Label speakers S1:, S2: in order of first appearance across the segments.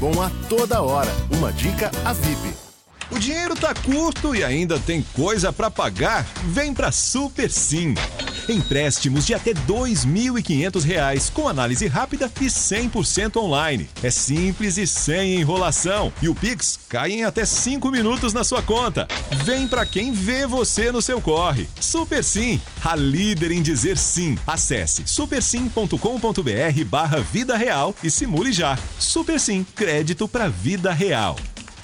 S1: Com a toda hora, uma dica a VIP.
S2: O dinheiro tá curto e ainda tem coisa para pagar? Vem pra Super Sim. Empréstimos de até R$2.500 com análise rápida e 100% online. É simples e sem enrolação. E o Pix cai em até 5 minutos na sua conta. Vem pra quem vê você no seu corre. Super Sim, a líder em dizer sim. Acesse supersim.com.br/vida real e simule já. Super Sim, crédito pra vida real.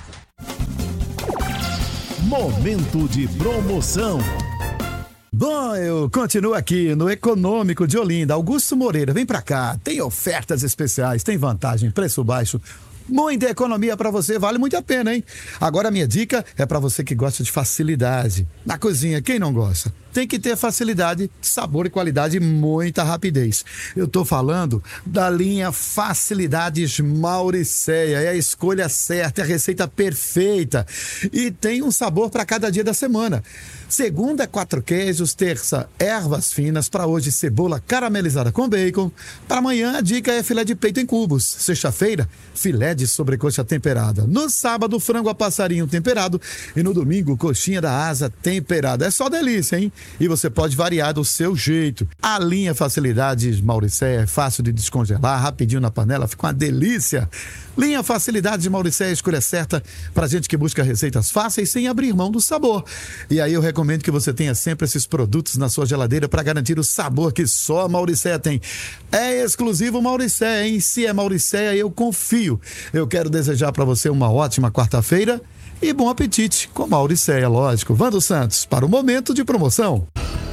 S3: Momento de promoção.
S4: Bom, eu continuo aqui no Econômico de Olinda. Augusto Moreira, vem pra cá. Tem ofertas especiais, tem vantagem, preço baixo. Muita economia para você, vale muito a pena, hein? Agora a minha dica é para você que gosta de facilidade. Na cozinha, quem não gosta? Tem que ter facilidade, sabor e qualidade e muita rapidez. Eu tô falando da linha Facilidades Mauricéia. É a escolha certa, é a receita perfeita. E tem um sabor para cada dia da semana. Segunda, 4 queijos. Terça, ervas finas. Para hoje, cebola caramelizada com bacon. Para amanhã, a dica é filé de peito em cubos. Sexta-feira, filé de sobrecoxa temperada. No sábado, frango a passarinho temperado. E no domingo, coxinha da asa temperada. É só delícia, hein? E você pode variar do seu jeito. A linha Facilidades Mauricéia é fácil de descongelar, rapidinho na panela, fica uma delícia. Linha Facilidades Mauricéia, escolha certa para gente que busca receitas fáceis sem abrir mão do sabor. E aí eu recomendo que você tenha sempre esses produtos na sua geladeira para garantir o sabor que só a Mauricéia tem. É exclusivo Mauricéia, hein? Se é Mauricéia, eu confio. Eu quero desejar para você uma ótima quarta-feira e bom apetite com Mauricéia, lógico. Vando Santos, para o momento de promoção.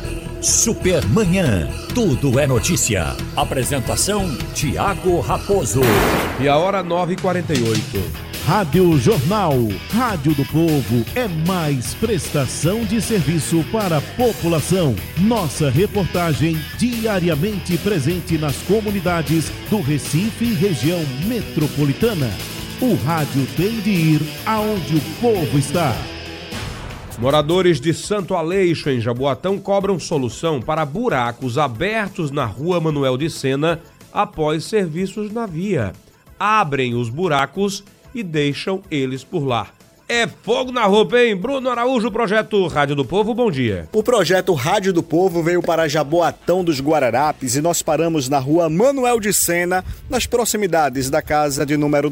S3: Supermanhã, tudo é notícia. Apresentação, Tiago Raposo.
S5: E a hora 9h48.
S3: Rádio Jornal, Rádio do Povo, é mais prestação de serviço para a população. Nossa reportagem diariamente presente nas comunidades do Recife e região metropolitana. O rádio tem de ir aonde o povo está.
S5: Moradores de Santo Aleixo, em Jaboatão, cobram solução para buracos abertos na rua Manuel de Sena após serviços na via. Abrem os buracos e deixam eles por lá. É fogo na roupa, hein? Bruno Araújo, Projeto Rádio do Povo, bom dia.
S6: O Projeto Rádio do Povo veio para Jaboatão dos Guararapes e nós paramos na rua Manuel de Sena, nas proximidades da casa de número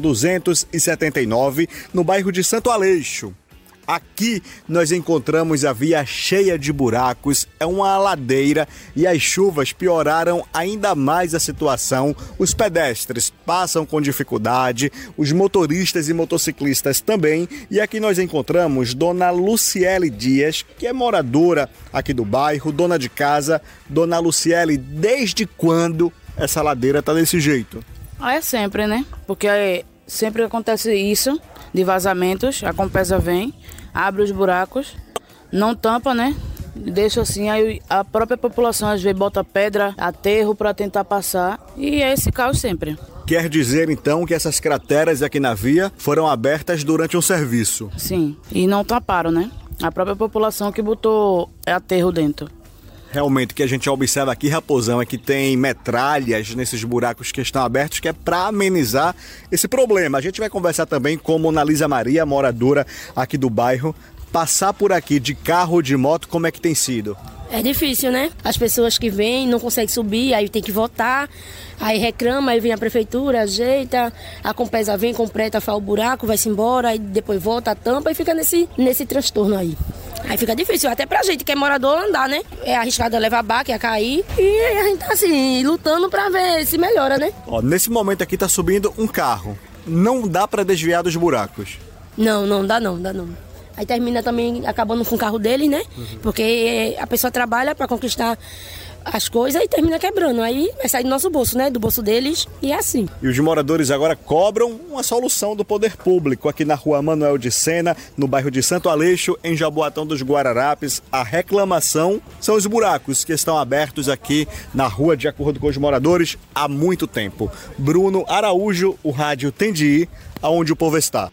S6: 279, no bairro de Santo Aleixo. Aqui nós encontramos a via cheia de buracos, é uma ladeira e as chuvas pioraram ainda mais a situação. Os pedestres passam com dificuldade, os motoristas e motociclistas também. E aqui nós encontramos Dona Luciele Dias, que é moradora aqui do bairro, dona de casa. Dona Luciele, desde quando essa ladeira tá desse jeito?
S7: É sempre, né? Porque sempre acontece isso, de vazamentos, a Compesa vem, abre os buracos, não tampa, né? Deixa assim, aí a própria população às vezes bota pedra, aterro para tentar passar e é esse caos sempre.
S6: Quer dizer então que essas crateras aqui na via foram abertas durante um serviço?
S7: Sim, e não tamparam, né? A própria população que botou aterro dentro.
S6: Realmente, o que a gente observa aqui, Raposão, é que tem metralhas nesses buracos que estão abertos, que é para amenizar esse problema. A gente vai conversar também com Mona Lisa Maria, moradora aqui do bairro. Passar por aqui de carro ou de moto, como é que tem sido?
S8: É difícil, né? As pessoas que vêm não conseguem subir, aí tem que voltar, aí reclama, aí vem a prefeitura, ajeita, a Compesa vem, completa, faz o buraco, vai-se embora, aí depois volta, tampa e fica nesse transtorno aí. Aí fica difícil, até pra gente que é morador andar, né? É arriscado levar baque, a cair e a gente tá assim, lutando pra ver se melhora, né?
S6: Ó, nesse momento aqui tá subindo um carro, não dá pra desviar dos buracos?
S8: Não dá não. Aí termina também acabando com o carro dele, né? Porque a pessoa trabalha para conquistar as coisas e termina quebrando. Aí vai sair do nosso bolso, né? Do bolso deles e é assim.
S6: E os moradores agora cobram uma solução do poder público aqui na rua Manuel de Sena, no bairro de Santo Aleixo, em Jaboatão dos Guararapes. A reclamação são os buracos que estão abertos aqui na rua, de acordo com os moradores, há muito tempo. Bruno Araújo, o rádio tem de ir aonde o povo está.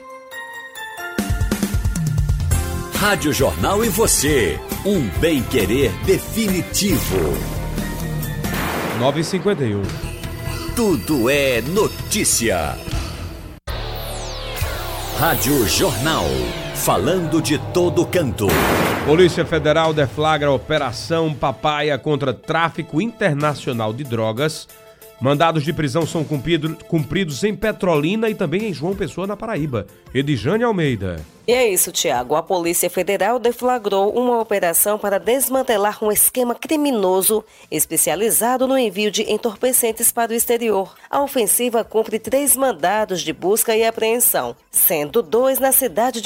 S3: Rádio Jornal e você, um bem-querer definitivo.
S5: 9h51.
S3: Tudo é notícia.
S9: Rádio Jornal. Falando de todo canto.
S5: Polícia Federal deflagra a Operação Papaya contra tráfico internacional de drogas. Mandados de prisão são cumpridos em Petrolina e também em João Pessoa, na Paraíba. Edjane Almeida.
S10: E é isso, Tiago. A Polícia Federal deflagrou uma operação para desmantelar um esquema criminoso especializado no envio de entorpecentes para o exterior. A ofensiva cumpre 3 mandados de busca e apreensão, sendo 2 na cidade de